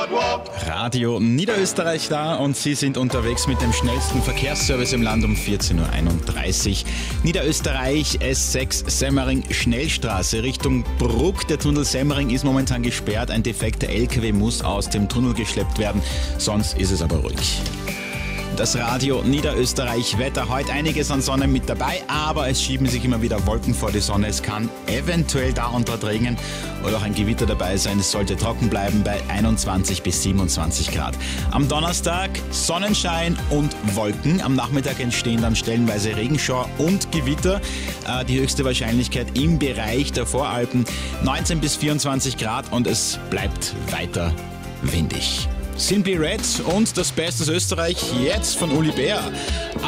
Radio Niederösterreich da und Sie sind unterwegs mit dem schnellsten Verkehrsservice im Land um 14.31 Uhr. Niederösterreich S6 Semmering Schnellstraße Richtung Bruck. Der Tunnel Semmering ist momentan gesperrt. Ein defekter LKW muss aus dem Tunnel geschleppt werden, sonst ist es aber ruhig. Das Radio Niederösterreich Wetter. Heute einiges an Sonne mit dabei, aber es schieben sich immer wieder Wolken vor die Sonne. Es kann eventuell da und dort regnen oder auch ein Gewitter dabei sein. Es sollte trocken bleiben bei 21 bis 27 Grad. Am Donnerstag Sonnenschein und Wolken. Am Nachmittag entstehen dann stellenweise Regenschauer und Gewitter. Die höchste Wahrscheinlichkeit im Bereich der Voralpen 19 bis 24 Grad und es bleibt weiter windig. Simply Red und das Beste aus Österreich jetzt von Uli Bär.